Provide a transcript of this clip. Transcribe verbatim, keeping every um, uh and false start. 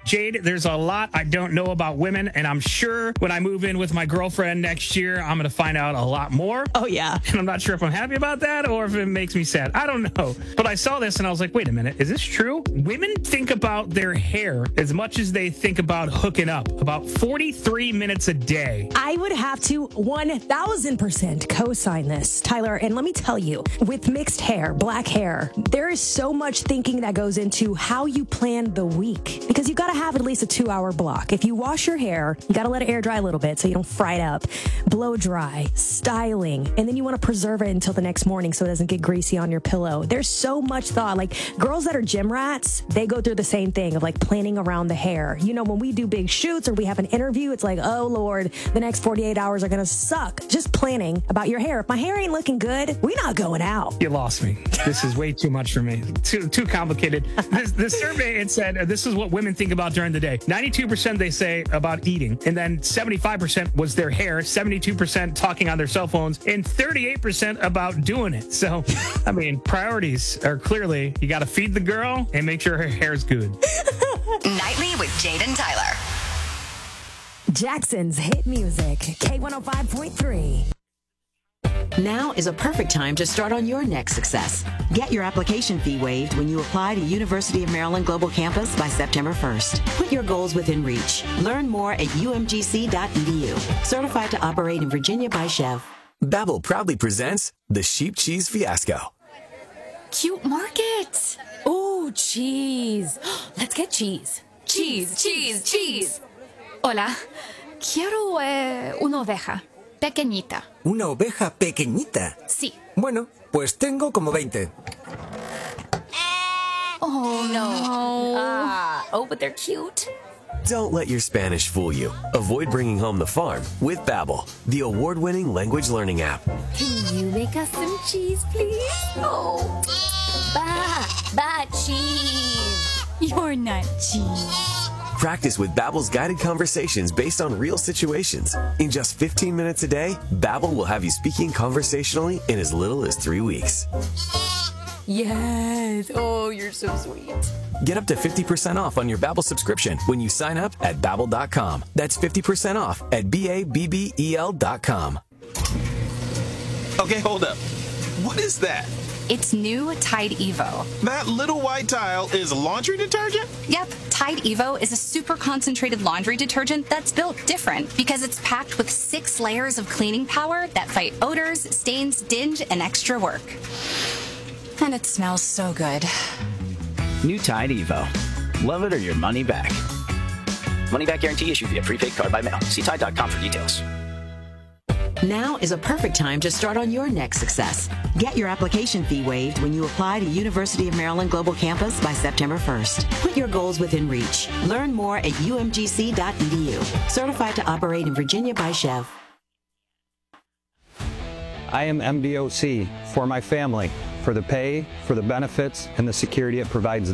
Jade, there's a lot I don't know about women, and I'm sure when I move in with my girlfriend next year, I'm going to find out a lot more. Oh, yeah. And I'm not sure if I'm happy about that or if it makes me sad. I don't know. But I saw this and I was like, wait a minute, is this true? Women think about their hair as much as they think about hooking up, about forty-three minutes a day. I would have to one thousand percent co-sign this, Tyler. And let me tell you, with mixed hair, black hair, there is so much thinking that goes into how you plan the week. Because you got to have at least a two-hour block. If you wash your hair, you got to let it air dry a little bit so you don't fry it up. Blow dry, styling, and then you want to preserve it until the next morning so it doesn't get greasy on your pillow. There's so much thought. Like, girls that are gym rats, they go through the same thing of like planning around the hair. You know, when we do big shoots or we have an interview, it's like, oh Lord, the next forty-eight hours are going to suck. Just planning about your hair. If my hair ain't looking good, we not going out. You lost me. This is way too much for me. Too too complicated. This, the survey, it said, uh, this is what women think about during the day. ninety-two percent they say about eating, and then seventy-five percent was their hair, seventy-two percent talking on their cell phones, and thirty-eight percent about doing it. So, I mean, priorities are clearly, you got to feed the girl and make sure her hair's good. Nightly with Jade and Tyler. Jackson's hit music, K one oh five point three. Now is a perfect time to start on your next success. Get your application fee waived when you apply to University of Maryland Global Campus by September first. Put your goals within reach. Learn more at u m g c dot e d u. Certified to operate in Virginia by Chev. Babbel proudly presents the Sheep Cheese Fiasco. Cute market. Oh, cheese. Let's get cheese. Cheese, cheese, cheese. Hola. Quiero eh, una oveja. Pequeñita. ¿Una oveja pequeñita? Sí. Bueno, pues tengo como veinte. Oh, no. Ah, oh, but they're cute. Don't let your Spanish fool you. Avoid bringing home the farm with Babbel, the award-winning language learning app. Can you make us some cheese, please? Oh. Ba, ba, cheese. You're not cheese. Practice with Babbel's guided conversations based on real situations. In just fifteen minutes a day, Babbel will have you speaking conversationally in as little as three weeks. Yes. Oh, you're so sweet. Get up to fifty percent off on your Babbel subscription when you sign up at babbel dot com. That's fifty percent off at B A B B E L dot com. Okay, hold up. What is that? It's new Tide Evo. That little white tile is laundry detergent? Yep, Tide Evo is a super concentrated laundry detergent that's built different because it's packed with six layers of cleaning power that fight odors, stains, dinge, and extra work. And it smells so good. New Tide Evo. Love it or your money back. Money back guarantee issued via prepaid card by mail. See Tide dot com for details. Now is a perfect time to start on your next success. Get your application fee waived when you apply to University of Maryland Global Campus by September first. Put your goals within reach. Learn more at u m g c dot e d u. Certified to operate in Virginia by Chev. I am M B O C for my family, for the pay, for the benefits, and the security it provides